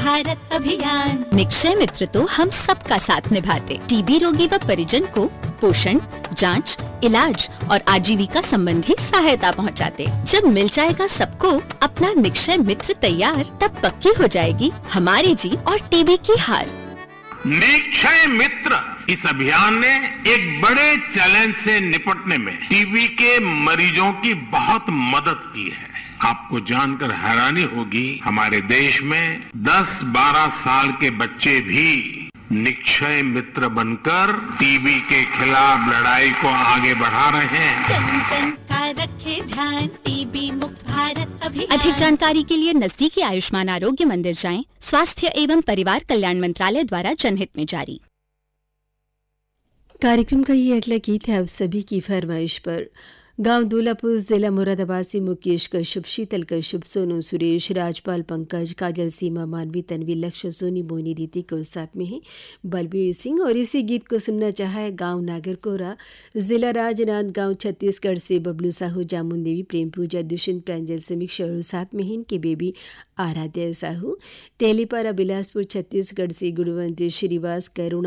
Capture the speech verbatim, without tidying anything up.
भारत अभियान। निक्षय मित्र तो हम सबका साथ निभाते, टीबी रोगी व परिजन को पोषण, जांच, इलाज और आजीविका संबंधी सहायता पहुंचाते। जब मिल जाएगा सबको अपना निक्षय मित्र तैयार, तब पक्की हो जाएगी हमारी जीत और टीबी की हार। निक्षय मित्र इस अभियान ने एक बड़े चैलेंज से निपटने में टीबी के मरीजों की बहुत मदद की है। आपको जानकर हैरानी होगी, हमारे देश में दस बारह साल के बच्चे भी निक्षय मित्र बनकर टीबी के खिलाफ लड़ाई को आगे बढ़ा रहे हैं। जन जन का रखे ध्यान, टीबी मुक्त भारत अभियान। अधिक जानकारी के लिए नजदीकी आयुष्मान आरोग्य मंदिर जाएं। स्वास्थ्य एवं परिवार कल्याण मंत्रालय द्वारा जनहित में जारी। कार्यक्रम का ये अगला गीत है आप सभी की फरमाइश पर। गांव दूलापुर जिला मुरादाबाद से मुकेश कश्यप, शीतल कश्यप, सोनू सुरेश, राजपाल पंकज, काजल, सीमा, मानवी, तन्वी, लक्ष्य, सोनी, मोनी, रीति को साथ में है बलबीर सिंह। और इसी गीत को सुनना चाहा है गांव नागरकोरा, जिला राजनांदगांव, छत्तीसगढ़ से बबलू साहू, जामुन देवी, प्रेम पूजा, दुष्यंत, प्रांजल, समीक्षा और साथ में इनके बेबी आराध्य साहू। तेलीपारा बिलासपुर छत्तीसगढ़ से गुणवंत श्रीवास, करुणा